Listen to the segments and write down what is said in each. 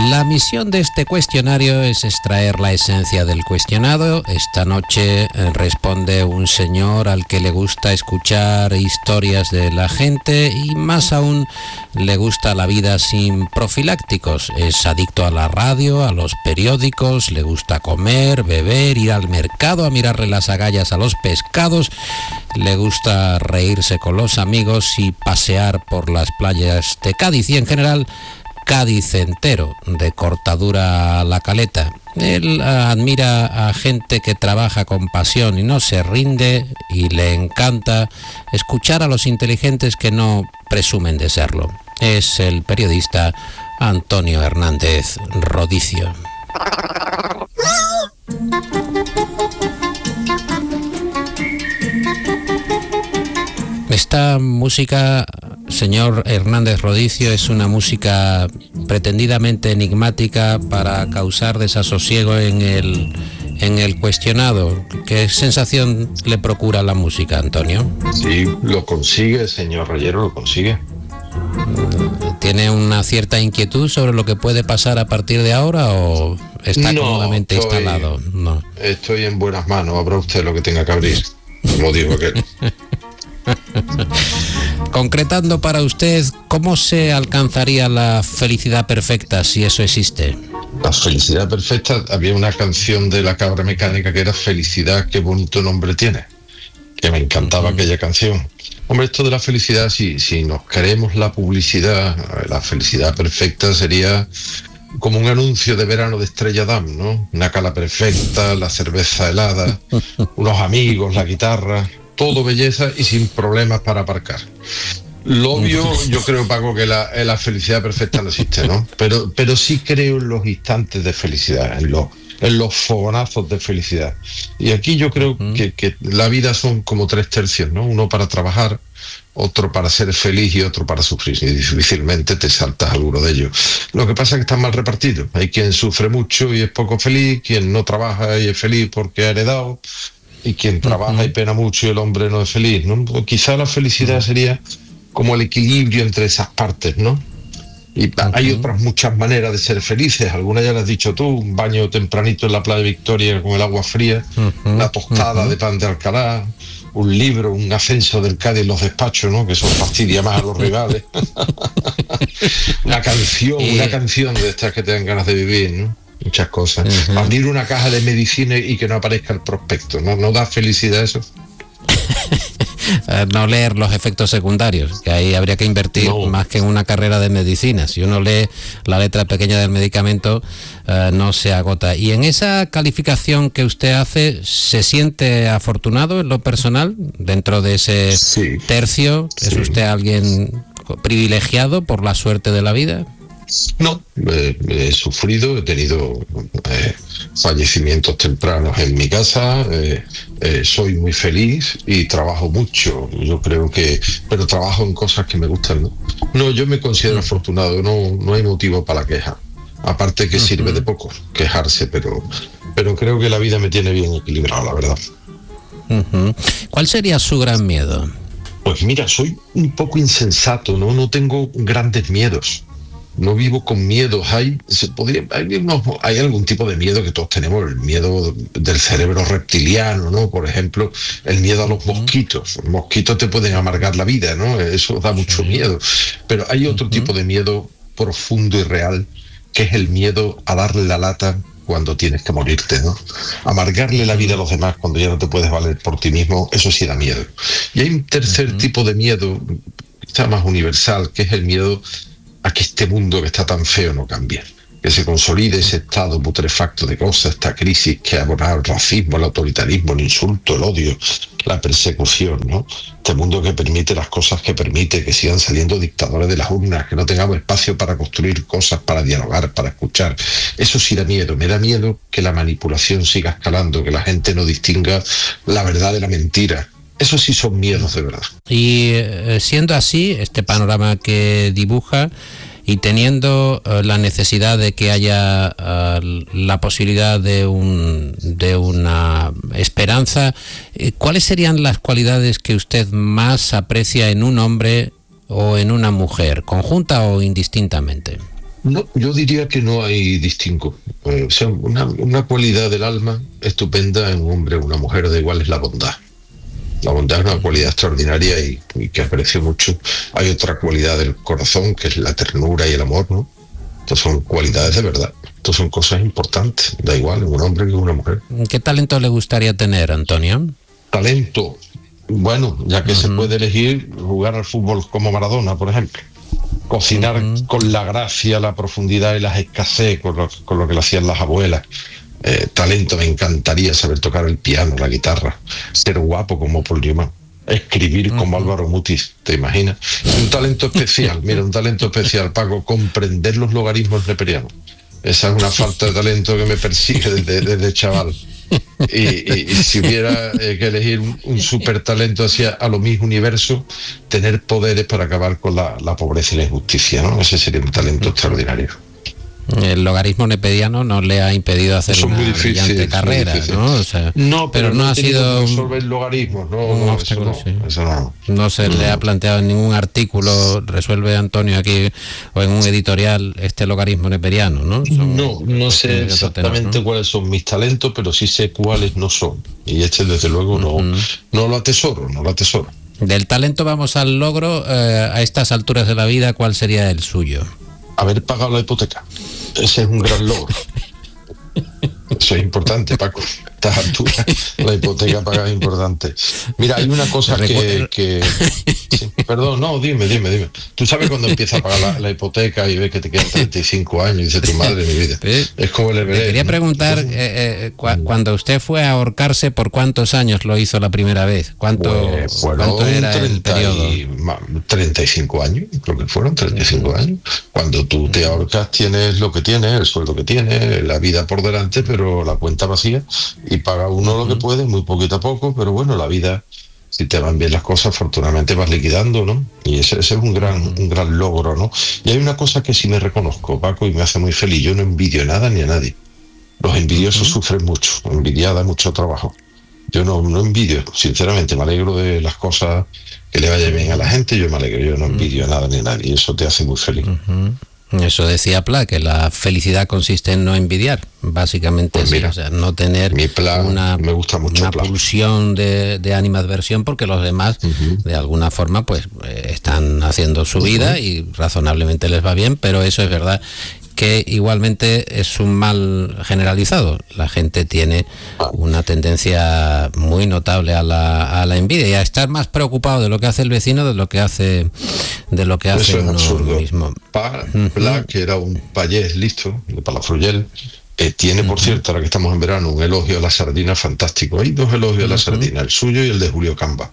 La misión de este cuestionario es extraer la esencia del cuestionado. Esta noche responde un señor al que le gusta escuchar historias de la gente y más aún le gusta la vida sin profilácticos. Es adicto a la radio, a los periódicos, le gusta comer, beber, ir al mercado a mirarle las agallas a los pescados, le gusta reírse con los amigos y pasear por las playas de Cádiz y en general Cádiz entero, de Cortadura a La Caleta. Él admira a gente que trabaja con pasión y no se rinde, y le encanta escuchar a los inteligentes que no presumen de serlo. Es el periodista Antonio Hernández Rodicio. Esta música, señor Hernández Rodicio, es una música pretendidamente enigmática para causar desasosiego en el cuestionado. ¿Qué sensación le procura la música, Antonio? Sí, lo consigue, señor Reyero, lo consigue. ¿Tiene una cierta inquietud sobre lo que puede pasar a partir de ahora o está cómodamente instalado? No. Estoy en buenas manos, abra usted lo que tenga que abrir, como dijo aquel. Concretando para usted, ¿cómo se alcanzaría la felicidad perfecta, si eso existe? La felicidad perfecta, había una canción de La Cabra Mecánica que era Felicidad, qué bonito nombre tiene, que me encantaba aquella canción. Hombre, esto de la felicidad, si nos queremos la publicidad, la felicidad perfecta sería como un anuncio de verano de Estrella Damm, ¿no? Una cala perfecta, la cerveza helada, unos amigos, la guitarra, todo belleza y sin problemas para aparcar. Lo obvio, yo creo, Paco, que la felicidad perfecta no existe, ¿no? Pero sí creo en los instantes de felicidad, en los fogonazos de felicidad. Y aquí yo creo que la vida son como 3 tercios, ¿no? Uno para trabajar, otro para ser feliz y otro para sufrir. Y difícilmente te saltas alguno de ellos. Lo que pasa es que están mal repartidos. Hay quien sufre mucho y es poco feliz, quien no trabaja y es feliz porque ha heredado, y quien trabaja y pena mucho y el hombre no es feliz, ¿no? Quizá la felicidad sería como el equilibrio entre esas partes, ¿no? Y hay otras muchas maneras de ser felices. Algunas ya las has dicho tú: un baño tempranito en la playa de Victoria con el agua fría, una tostada de pan de Alcalá, un libro, un ascenso del Cádiz en los despachos, ¿no? Que eso fastidia más a los rivales. una canción de estas que te dan ganas de vivir, ¿no? Muchas cosas. Abrir una caja de medicina y que no aparezca el prospecto, ¿no da felicidad eso? No leer los efectos secundarios, que ahí habría que invertir más que en una carrera de medicina. Si uno lee la letra pequeña del medicamento, no se agota. Y en esa calificación que usted hace, ¿se siente afortunado en lo personal dentro de ese tercio? ¿Es usted alguien privilegiado por la suerte de la vida? No, he sufrido, he tenido fallecimientos tempranos en mi casa, soy muy feliz y trabajo mucho, yo creo que, pero trabajo en cosas que me gustan, ¿no? No, yo me considero afortunado, no hay motivo para la queja, aparte que sirve de poco quejarse, pero creo que la vida me tiene bien equilibrado, la verdad. ¿Cuál sería su gran miedo? Pues mira, soy un poco insensato, no tengo grandes miedos. No vivo con miedos. Hay algún tipo de miedo que todos tenemos, el miedo del cerebro reptiliano, ¿no? Por ejemplo, el miedo a los mosquitos. Los mosquitos te pueden amargar la vida, ¿no? Eso da mucho miedo. Pero hay otro tipo de miedo profundo y real, que es el miedo a darle la lata cuando tienes que morirte, ¿no? Amargarle la vida a los demás cuando ya no te puedes valer por ti mismo, eso sí da miedo. Y hay un tercer tipo de miedo, quizá más universal, que es el miedo a que este mundo que está tan feo no cambie, que se consolide ese estado putrefacto de cosas, esta crisis que ha abonado el racismo, el autoritarismo, el insulto, el odio, la persecución, ¿no? Este mundo que permite las cosas que permite, que sigan saliendo dictadores de las urnas, que no tengamos espacio para construir cosas, para dialogar, para escuchar. Eso sí da miedo. Me da miedo que la manipulación siga escalando, que la gente no distinga la verdad de la mentira. Eso sí son miedos de verdad. Y siendo así, este panorama que dibuja, y teniendo la necesidad de que haya la posibilidad de una esperanza, ¿cuáles serían las cualidades que usted más aprecia en un hombre o en una mujer, conjunta o indistintamente? No, yo diría que no hay distingo. O sea, una cualidad del alma estupenda en un hombre o una mujer, da igual, es la bondad. La bondad es una cualidad extraordinaria y que aprecio mucho. Hay otra cualidad del corazón, que es la ternura y el amor, ¿no? Estas son cualidades de verdad. Estas son cosas importantes. Da igual en un hombre que en una mujer. ¿Qué talento le gustaría tener, Antonio? Talento. Bueno, ya que se puede elegir, jugar al fútbol como Maradona, por ejemplo. Cocinar con la gracia, la profundidad y las escasez con lo que le hacían las abuelas. Talento, me encantaría saber tocar el piano, la guitarra, ser guapo como Paul Newman, escribir como Álvaro Mutis, ¿te imaginas? Un talento especial, mira, un talento especial, Paco, comprender los logaritmos neperianos. Esa es una falta de talento que me persigue desde chaval. Y si hubiera que elegir un super talento hacia a lo mismo universo, tener poderes para acabar con la pobreza y la injusticia, ¿no? Ese sería un talento extraordinario. El logaritmo neperiano no le ha impedido hacer una brillante carrera, ¿no? O sea, no, pero no ha sido resolver logaritmos, no se le ha planteado en ningún artículo, resuelve Antonio aquí o en un editorial este logaritmo neperiano, ¿no? No sé exactamente cuáles son mis talentos, pero sí sé cuáles no son. Y desde luego no lo atesoro. Del talento vamos al logro. A estas alturas de la vida, ¿cuál sería el suyo? Haber pagado la hipoteca. Ese es un gran logro. Eso es importante, Paco. A estas alturas, la hipoteca pagada es importante. Mira, hay una cosa que... Sí, perdón, no, dime. Tú sabes cuando empiezas a pagar la hipoteca y ves que te quedan 35 años y dice tu madre, mi vida. Es como el Everest. Te quería preguntar, cuando usted fue a ahorcarse, ¿por cuántos años lo hizo la primera vez? ¿Cuánto era el periodo? 35 años, creo que fueron 35 años. Cuando tú te ahorcas tienes lo que tienes, el sueldo que tienes, la vida por delante, pero la cuenta vacía, y paga uno lo que puede, muy poquito a poco, pero bueno, la vida, si te van bien las cosas, afortunadamente vas liquidando, ¿no? Y ese es un gran logro, ¿no? Y hay una cosa que sí me reconozco, Paco, y me hace muy feliz. Yo no envidio nada ni a nadie. Los envidiosos sufren mucho, envidiada mucho trabajo. Yo no envidio, sinceramente, me alegro de las cosas que le vaya bien a la gente, yo me alegro, yo no envidio nada ni a nadie, y eso te hace muy feliz. Eso decía Pla, que la felicidad consiste en no envidiar, básicamente, pues mira, sí, o sea, no tener me gusta mucho una pulsión de animadversión, porque los demás de alguna forma pues están haciendo su vida y razonablemente les va bien, pero eso es verdad que igualmente es un mal generalizado. La gente tiene una tendencia muy notable a la envidia y a estar más preocupado de lo que hace el vecino de lo que hace uno mismo. Pla, que era un payés listo de Palafrugell, tiene, por cierto, ahora que estamos en verano, un elogio a la sardina fantástico. Hay dos elogios a la sardina, el suyo y el de Julio Camba.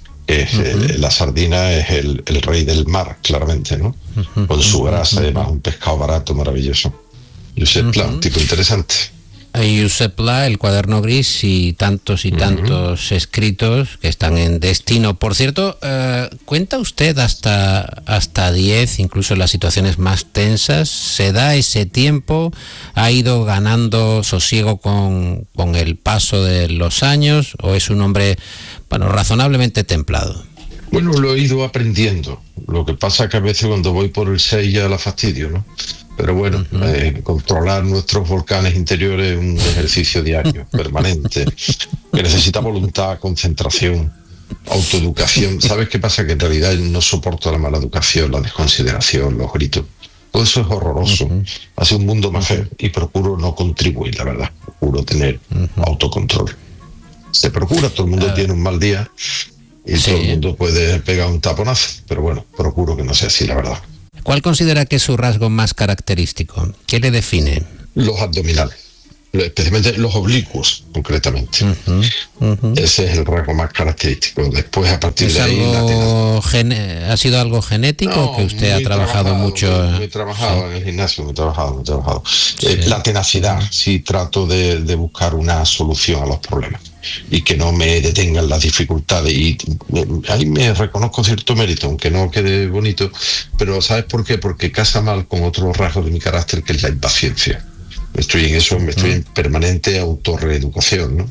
La sardina es el rey del mar, claramente, ¿no? Con su grasa, además, un pescado barato, maravilloso. Josep Pla, un tipo interesante. Josep Pla, El cuaderno gris y tantos escritos que están en Destino. Por cierto, ¿cuenta usted hasta 10, incluso en las situaciones más tensas? ¿Se da ese tiempo? ¿Ha ido ganando sosiego con el paso de los años? ¿O es un hombre, razonablemente templado? Bueno, lo he ido aprendiendo. Lo que pasa es que a veces cuando voy por el 6 ya la fastidio, ¿no? Pero bueno, controlar nuestros volcanes interiores es un ejercicio diario, permanente, que necesita voluntad, concentración, autoeducación. ¿Sabes qué pasa? Que en realidad no soporto la mala educación, la desconsideración, los gritos. Todo eso es horroroso. Hace un mundo más feo y procuro no contribuir, la verdad. Procuro tener autocontrol. Se procura, todo el mundo tiene un mal día y todo el mundo puede pegar un taponazo, pero bueno, procuro que no sea así, la verdad. ¿Cuál considera que es su rasgo más característico? ¿Qué le define? Los abdominales, especialmente los oblicuos, concretamente. Ese es el rasgo más característico. Después, a partir de ahí... ¿Ha sido algo genético que usted ha trabajado mucho? He trabajado en el gimnasio, he trabajado. La tenacidad, sí trato de buscar una solución a los problemas y que no me detengan las dificultades, y ahí me reconozco cierto mérito, aunque no quede bonito, pero ¿sabes por qué? Porque casa mal con otro rasgo de mi carácter, que es la impaciencia. Estoy en permanente autorreeducación, ¿no?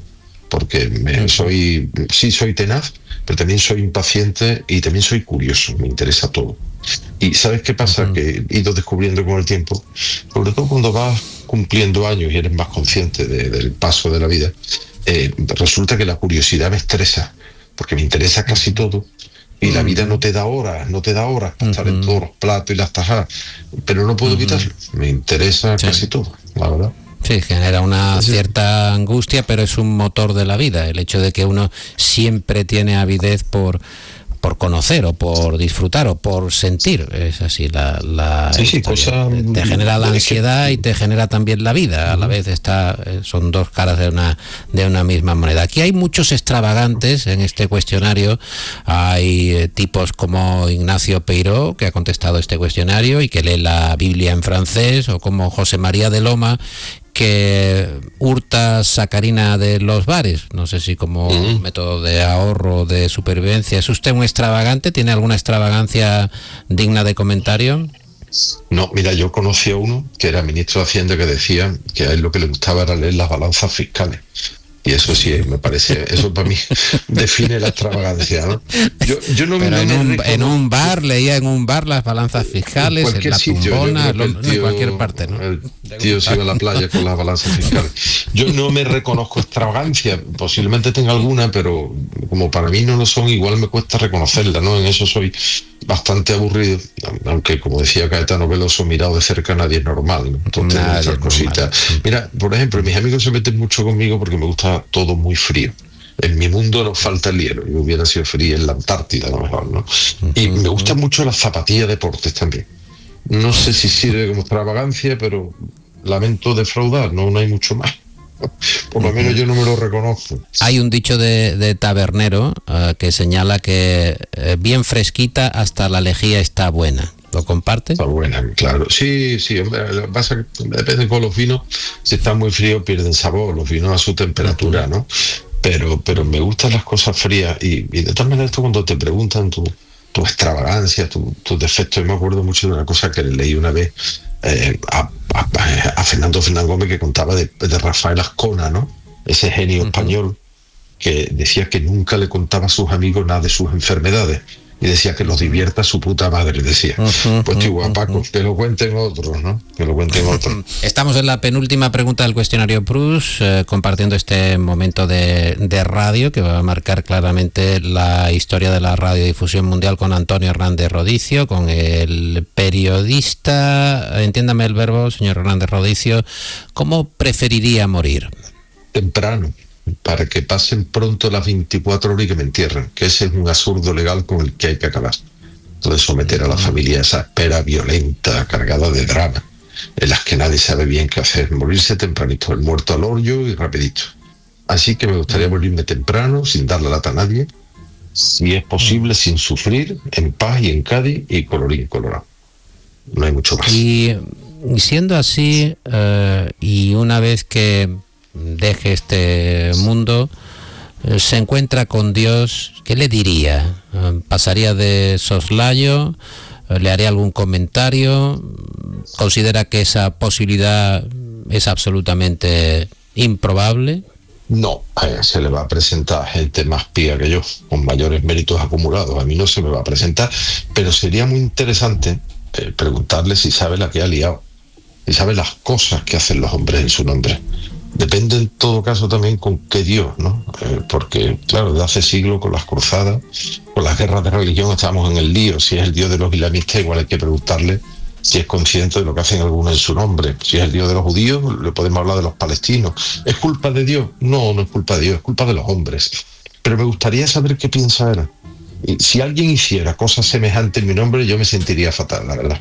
porque soy tenaz, pero también soy impaciente y también soy curioso, me interesa todo. Y ¿sabes qué pasa? Que he ido descubriendo con el tiempo, sobre todo cuando vas cumpliendo años y eres más consciente del paso de la vida, resulta que la curiosidad me estresa, porque me interesa casi todo. Y la vida no te da horas para estar en todos los platos y las tajadas, pero no puedo evitarlo, me interesa casi todo, la verdad. Sí, genera una cierta angustia, pero es un motor de la vida, el hecho de que uno siempre tiene avidez por conocer o por disfrutar o por sentir. Es así la historia. Te genera la ansiedad y te genera también la vida. A la vez son dos caras de una misma moneda. Aquí hay muchos extravagantes en este cuestionario. Hay tipos como Ignacio Peiró, que ha contestado este cuestionario y que lee la Biblia en francés, o como José María de Loma, que hurta sacarina de los bares, no sé si como método de ahorro, de supervivencia. ¿Es usted un extravagante? ¿Tiene alguna extravagancia digna de comentario? No, mira, yo conocí a uno que era ministro de Hacienda, que decía que a él lo que le gustaba era leer las balanzas fiscales. Y eso sí, me parece, eso para mí define la extravagancia, ¿no? Yo no. Pero en un bar, leía en un bar las balanzas fiscales, en la tumbona, en cualquier parte, ¿no? El tío se iba a la playa con las balanzas fiscales. Yo no me reconozco extravagancia, posiblemente tenga alguna, pero como para mí no lo son, igual me cuesta reconocerla, ¿no? En eso soy bastante aburrido, aunque como decía Caetano Veloso, mirado de cerca nadie es normal, ¿no? Entonces muchas cositas. Mira, por ejemplo, mis amigos se meten mucho conmigo porque me gusta todo muy frío. En mi mundo nos falta el hielo, y hubiera sido frío en la Antártida a lo mejor, ¿no? Y me gustan mucho las zapatillas deportes también. No sé si sirve como extravagancia, pero lamento defraudar, no hay mucho más. Por lo menos yo no me lo reconozco. Hay un dicho de tabernero que señala que bien fresquita hasta la lejía está buena. ¿Lo comparte? Está buena, claro. Sí, lo que pasa que depende con los vinos, si están muy fríos pierden sabor, los vinos a su temperatura, ¿no? Pero me gustan las cosas frías y de todas maneras esto cuando te preguntan tu extravagancia, tus defectos, yo me acuerdo mucho de una cosa que leí una vez a Fernando Gómez, que contaba de Rafael Ascona, ¿no? Ese genio español que decía que nunca le contaba a sus amigos nada de sus enfermedades y decía que los divierta su puta madre, decía. Pues tío, Paco, que lo cuenten otros, ¿no? Que lo cuenten otros. Estamos en la penúltima pregunta del cuestionario Proust, compartiendo este momento de radio que va a marcar claramente la historia de la radiodifusión mundial con Antonio Hernández Rodicio, con el periodista, entiéndame el verbo, señor Hernández Rodicio, ¿cómo preferiría morir? Temprano, para que pasen pronto las 24 horas y que me entierren, que ese es un absurdo legal con el que hay que acabar. Entonces someter a la familia a esa espera violenta, cargada de drama, en las que nadie sabe bien qué hacer, morirse tempranito, el muerto al hoyo y rapidito. Así que me gustaría morirme temprano, sin darle lata a nadie, si es posible, sin sufrir, en paz y en Cádiz y colorín colorado. No hay mucho más. Y siendo así, y una vez que deje este mundo, se encuentra con Dios, ¿qué le diría? ¿Pasaría de soslayo? ¿Le haría algún comentario? ¿Considera que esa posibilidad es absolutamente improbable? No, se le va a presentar a gente más pía que yo, con mayores méritos acumulados. A mí no se me va a presentar, pero sería muy interesante preguntarle si sabe la que ha liado, si sabe las cosas que hacen los hombres en su nombre. Depende en todo caso también con qué Dios, ¿no? Porque, claro, desde hace siglos con las cruzadas, con las guerras de religión estamos en el lío. Si es el Dios de los islamistas, igual hay que preguntarle si es consciente de lo que hacen algunos en su nombre. Si es el Dios de los judíos, le podemos hablar de los palestinos. ¿Es culpa de Dios? No es culpa de Dios, es culpa de los hombres. Pero me gustaría saber qué piensa él. Y si alguien hiciera cosas semejantes en mi nombre, yo me sentiría fatal, la verdad.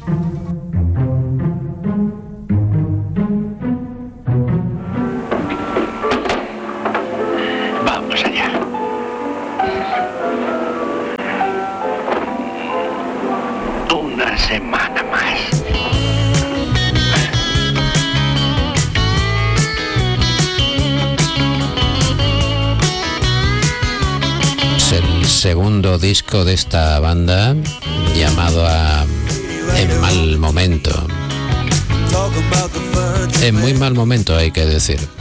Semana más. Es el segundo disco de esta banda, llamado En Mal Momento. En muy mal momento, hay que decir.